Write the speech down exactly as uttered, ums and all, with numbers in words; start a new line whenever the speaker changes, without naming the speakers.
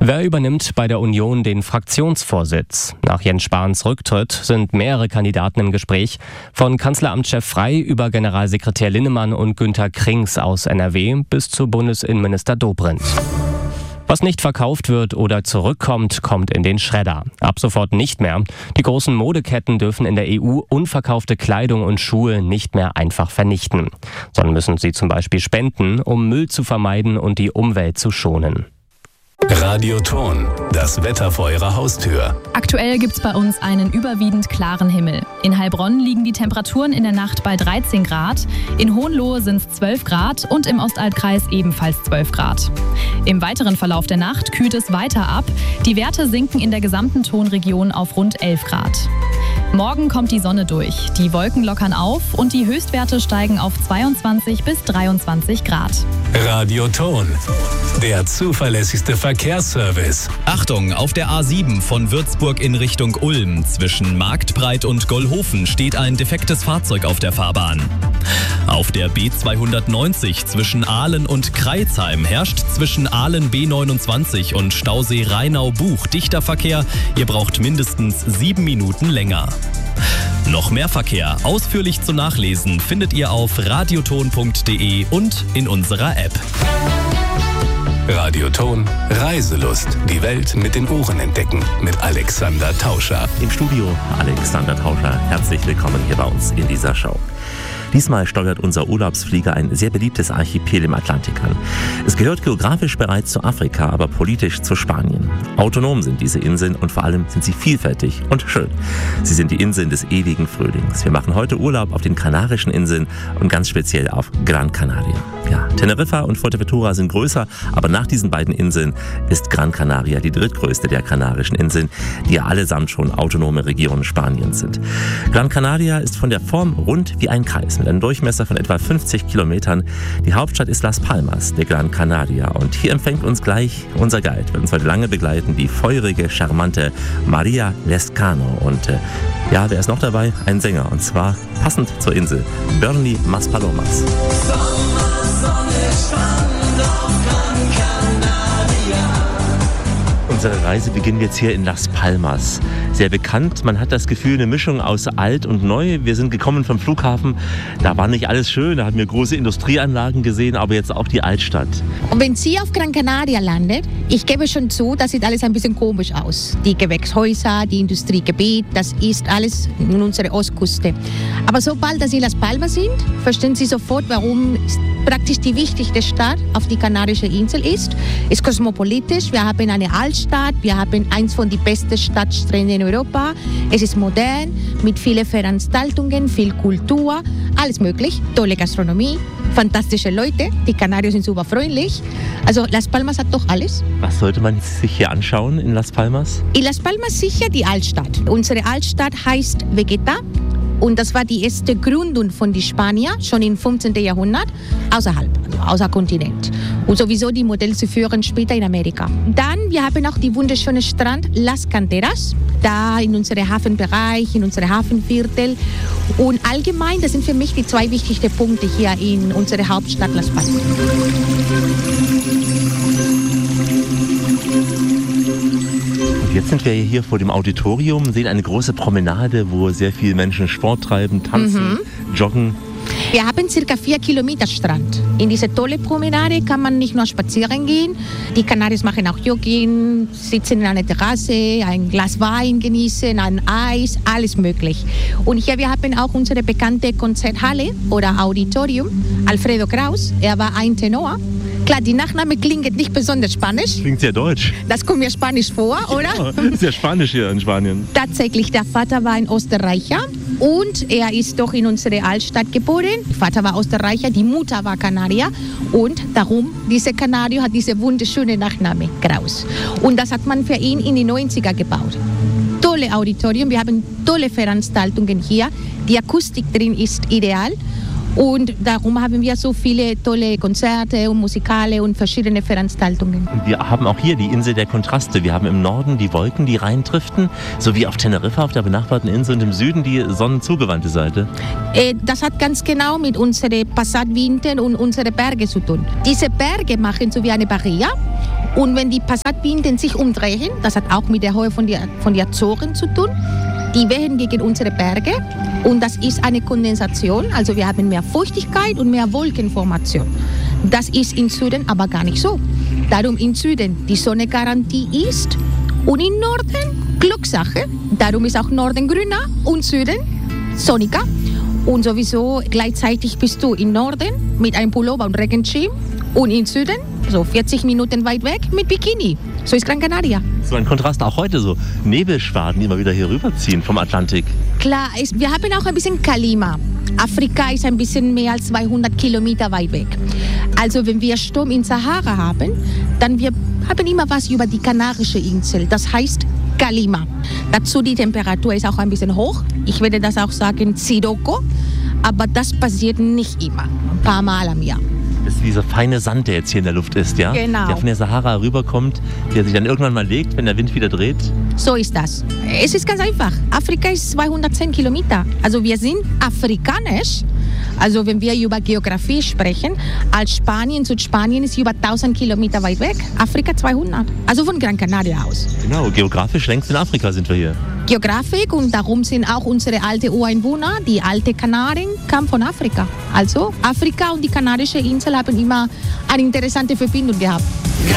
Wer übernimmt bei der Union den Fraktionsvorsitz? Nach Jens Spahns Rücktritt sind mehrere Kandidaten im Gespräch. Von Kanzleramtschef Frey über Generalsekretär Linnemann und Günter Krings aus N R W bis zu Bundesinnenminister Dobrindt. Was nicht verkauft wird oder zurückkommt, kommt in den Schredder. Ab sofort nicht mehr. Die großen Modeketten dürfen in der E U unverkaufte Kleidung und Schuhe nicht mehr einfach vernichten, sondern müssen sie zum Beispiel spenden, um Müll zu vermeiden und die Umwelt zu schonen.
Radio Ton, das Wetter vor Ihrer Haustür.
Aktuell gibt's bei uns einen überwiegend klaren Himmel. In Heilbronn liegen die Temperaturen in der Nacht bei dreizehn Grad, in Hohenlohe sind es zwölf Grad und im Ostaltkreis ebenfalls zwölf Grad. Im weiteren Verlauf der Nacht kühlt es weiter ab. Die Werte sinken in der gesamten Tonregion auf rund elf Grad. Morgen kommt die Sonne durch, die Wolken lockern auf und die Höchstwerte steigen auf zweiundzwanzig bis dreiundzwanzig Grad.
Radio Ton, der zuverlässigste Verkehrsservice.
Achtung, auf der A sieben von Würzburg in Richtung Ulm zwischen Marktbreit und Gollhofen steht ein defektes Fahrzeug auf der Fahrbahn. Auf der B zweihundertneunzig zwischen Ahlen und Kreilsheim herrscht zwischen Ahlen B neunundzwanzig und Stausee Rheinau-Buch dichter Verkehr. Ihr braucht mindestens sieben Minuten länger. Noch mehr Verkehr ausführlich zu nachlesen findet ihr auf radioton punkt de und in unserer App.
Radio Ton, Reiselust. Die Welt mit den Ohren entdecken. Mit Alexander Tauscher.
Im Studio Alexander Tauscher. Herzlich willkommen hier bei uns in dieser Show. Diesmal steuert unser Urlaubsflieger ein sehr beliebtes Archipel im Atlantik an. Es gehört geografisch bereits zu Afrika, aber politisch zu Spanien. Autonom sind diese Inseln und vor allem sind sie vielfältig und schön. Sie sind die Inseln des ewigen Frühlings. Wir machen heute Urlaub auf den Kanarischen Inseln und ganz speziell auf Gran Canaria. Ja, Teneriffa und Fuerteventura sind größer, aber nach diesen beiden Inseln ist Gran Canaria die drittgrößte der Kanarischen Inseln, die ja allesamt schon autonome Regionen Spaniens sind. Gran Canaria ist von der Form rund wie ein Kreis mit einem Durchmesser von etwa fünfzig Kilometern. Die Hauptstadt ist Las Palmas de Gran Canaria und hier empfängt uns gleich unser Guide. Wird uns heute lange begleiten, die feurige, charmante Maria Lescano. Und äh, ja, wer ist noch dabei? Ein Sänger, und zwar passend zur Insel, Bernie Maspalomas. Unsere Reise beginnen jetzt hier in Las Palmas. Sehr bekannt, man hat das Gefühl, eine Mischung aus alt und neu. Wir sind gekommen vom Flughafen, da war nicht alles schön, da hatten wir große Industrieanlagen gesehen, aber jetzt auch die Altstadt.
Und wenn Sie auf Gran Canaria landet, ich gebe schon zu, das sieht alles ein bisschen komisch aus. Die Gewächshäuser, die Industriegebiet, das ist alles in unserer Ostküste. Aber sobald dass Sie in Las Palmas sind, verstehen Sie sofort, warum praktisch die wichtigste Stadt auf die Kanarische Insel ist. Es ist kosmopolitisch, wir haben eine Altstadt, wir haben eins von den besten Stadtstränden in Europa. Es ist modern, mit vielen Veranstaltungen, viel Kultur, alles möglich, tolle Gastronomie, fantastische Leute, die Kanarier sind super freundlich. Also Las Palmas hat doch alles.
Was sollte man sich hier anschauen in Las Palmas?
In Las Palmas sicher die Altstadt. Unsere Altstadt heißt Vegeta. Und das war die erste Gründung von den Spaniern, schon im fünfzehnten Jahrhundert, außerhalb, also außer Kontinent. Und sowieso die Modelle zu führen später in Amerika. Dann, wir haben auch die wunderschöne Strand Las Canteras, da in unserem Hafenbereich, in unserem Hafenviertel. Und allgemein, das sind für mich die zwei wichtigsten Punkte hier in unserer Hauptstadt Las Palmas.
Jetzt sind wir hier vor dem Auditorium, sehen eine große Promenade, wo sehr viele Menschen Sport treiben, tanzen, mhm. joggen.
Wir haben circa vier Kilometer Strand. In diese tolle Promenade kann man nicht nur spazieren gehen. Die Kanaris machen auch Jogging, sitzen in einer Terrasse, ein Glas Wein genießen, ein Eis, alles möglich. Und hier wir haben auch unsere bekannte Konzerthalle oder Auditorium. Alfredo Kraus, er war ein Tenor. Klar, die Nachname klingt nicht besonders spanisch.
Klingt sehr deutsch.
Das kommt mir spanisch vor, oder?
Ja, ist ja spanisch hier in Spanien.
Tatsächlich, der Vater war ein Österreicher und er ist doch in unserer Altstadt geboren. Der Vater war Österreicher, die Mutter war Kanarier und darum, diese Kanario hat diese wunderschöne Nachname, Kraus. Und das hat man für ihn in die neunziger gebaut. Tolle Auditorium, wir haben tolle Veranstaltungen hier. Die Akustik drin ist ideal. Und darum haben wir so viele tolle Konzerte und Musikale und verschiedene Veranstaltungen.
Wir haben auch hier die Insel der Kontraste. Wir haben im Norden die Wolken, die reindriften, sowie auf Teneriffa, auf der benachbarten Insel, und im Süden die sonnenzugewandte Seite.
Äh, das hat ganz genau mit unseren Passatwinter und unseren Bergen zu tun. Diese Berge machen so wie eine Barriere Und wenn die Passatwinden sich umdrehen, das hat auch mit der Höhe von den von die Azoren zu tun, die wehen gegen unsere Berge und das ist eine Kondensation, also wir haben mehr Feuchtigkeit und mehr Wolkenformation. Das ist im Süden aber gar nicht so. Darum im Süden die Sonnegarantie ist und im Norden Glückssache. Darum ist auch Norden grüner und Süden sonniger. Und sowieso gleichzeitig bist du im Norden mit einem Pullover und Regenschirm und im Süden, so vierzig Minuten weit weg, mit Bikini. So ist Gran Canaria.
So ein Kontrast auch heute, so Nebelschwaden, die immer wieder hier rüberziehen vom Atlantik.
Klar, es, wir haben auch ein bisschen Kalima. Afrika ist ein bisschen mehr als zweihundert Kilometer weit weg. Also wenn wir Sturm in Sahara haben, dann wir haben immer was über die Kanarische Insel. Das heißt Kalima. Dazu die Temperatur ist auch ein bisschen hoch. Ich würde das auch sagen Sirocco. Aber das passiert nicht immer. Ein paar Mal am Jahr.
Das ist dieser feine Sand, der jetzt hier in der Luft ist, ja?
Genau.
Der von der Sahara rüberkommt, der sich dann irgendwann mal legt, wenn der Wind wieder dreht.
So ist das. Es ist ganz einfach. Afrika ist zweihundertzehn Kilometer. Also wir sind afrikanisch. Also wenn wir über Geografie sprechen, als Spanien, Südspanien ist über tausend Kilometer weit weg. Afrika zweihundert. Also von Gran Canaria aus.
Genau, geografisch längst in Afrika sind wir hier.
Geografisch und darum sind auch unsere alten Ureinwohner, die alte Kanaren, kamen von Afrika. Also Afrika und die Kanarische Insel haben immer eine interessante Verbindung gehabt.